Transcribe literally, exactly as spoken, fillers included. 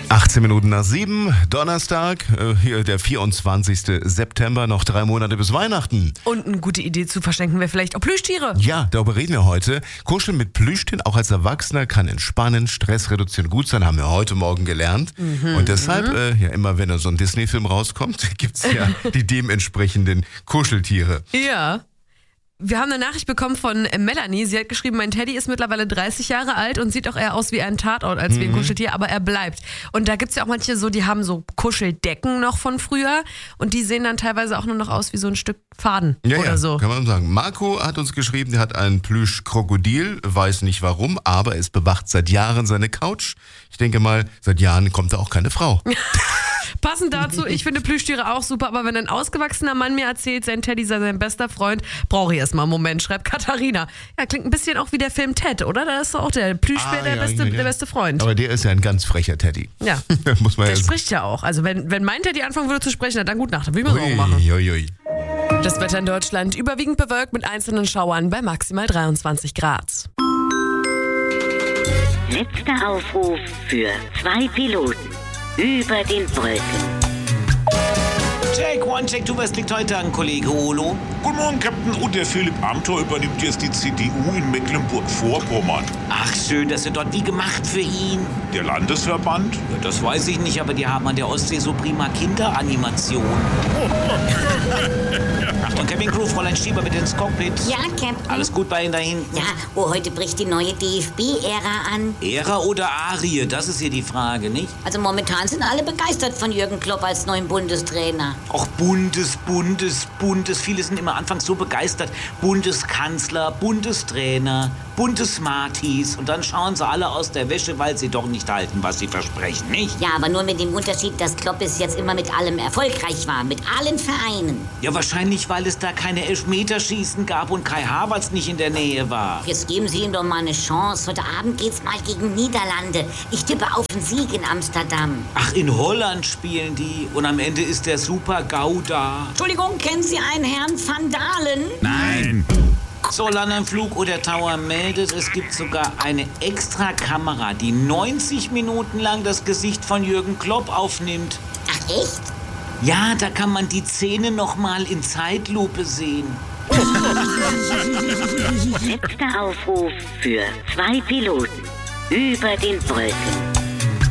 achtzehn Minuten nach sieben, Donnerstag, äh, hier der vierundzwanzigsten September, noch drei Monate bis Weihnachten. Und eine gute Idee zu verschenken wäre vielleicht auch Plüschtiere. Ja, darüber reden wir heute. Kuscheln mit Plüschtieren, auch als Erwachsener, kann entspannen, Stress reduzieren, gut sein, haben wir heute Morgen gelernt. Mhm, Und deshalb, äh, ja immer wenn da so ein Disney-Film rauskommt, gibt es ja die dementsprechenden Kuscheltiere. Ja. Wir haben eine Nachricht bekommen von Melanie. Sie hat geschrieben, mein Teddy ist mittlerweile dreißig Jahre alt und sieht auch eher aus wie ein Tatort als wie ein Kuscheltier, aber er bleibt. Und da gibt es ja auch manche so, die haben so Kuscheldecken noch von früher und die sehen dann teilweise auch nur noch aus wie so ein Stück Faden Ja, oder ja, so. kann man sagen. Marco hat uns geschrieben, der hat ein Plüschkrokodil, weiß nicht warum, aber es bewacht seit Jahren seine Couch. Ich denke mal, seit Jahren kommt da auch keine Frau. Passend dazu, ich finde Plüschtiere auch super, aber wenn ein ausgewachsener Mann mir erzählt, sein Teddy sei sein bester Freund, brauche ich erstmal einen Moment, schreibt Katharina. Ja, klingt ein bisschen auch wie der Film Ted, oder? Da ist doch auch der Plüschbär Ah, der, ja, beste, ja, ja. der beste Freund. Aber der ist ja ein ganz frecher Teddy. Ja, Muss man der ja spricht ja auch. Also wenn, wenn mein Teddy anfangen würde zu sprechen, na, dann gut Nacht, dann würde ich mir Sorgen machen. Ui, ui, ui. Das Wetter in Deutschland überwiegend bewölkt mit einzelnen Schauern bei maximal dreiundzwanzig Grad. Letzter Aufruf für zwei Piloten über den Wolken. Take one, take two, was liegt heute an, Kollege Olo? Guten Morgen, Captain. Und der Philipp Amthor übernimmt jetzt die C D U in Mecklenburg-Vorpommern. Ach, schön, dass er dort wie gemacht für ihn. Der Landesverband? Ja, das weiß ich nicht, aber die haben an der Ostsee so prima Kinderanimation. Achtung, Cabin Crew, Fräulein Schieber bitte ins Cockpit. Ja, Captain. Alles gut bei Ihnen da hinten? Ja, oh, heute bricht die neue D F B-Ära an. Ära oder Arie, das ist hier die Frage, nicht? Also momentan sind alle begeistert von Jürgen Klopp als neuen Bundestrainer. Och, Bundes, Bundes, Bundes. Viele sind immer anfangs so begeistert. Bundeskanzler, Bundestrainer, Bundesmartis. Und dann schauen sie alle aus der Wäsche, weil sie doch nicht halten, was sie versprechen, nicht? Ja, aber nur mit dem Unterschied, dass Klopp bis jetzt immer mit allem erfolgreich war, mit allen Vereinen. Ja, wahrscheinlich, weil es da keine Elfmeterschießen gab und Kai Havertz nicht in der Nähe war. Jetzt geben Sie ihm doch mal eine Chance. Heute Abend geht's mal gegen Niederlande. Ich tippe auf einen Sieg in Amsterdam. Ach, in Holland spielen die und am Ende ist der Super-GAU da. Entschuldigung, kennen Sie einen Herrn Van Dalen? Nein. So, Landenflug oder Tower meldet, es gibt sogar eine extra Kamera, die neunzig Minuten lang das Gesicht von Jürgen Klopp aufnimmt. Ach, echt? Ja, da kann man die Szene noch mal in Zeitlupe sehen. Letzter Aufruf für zwei Piloten über den Wolken.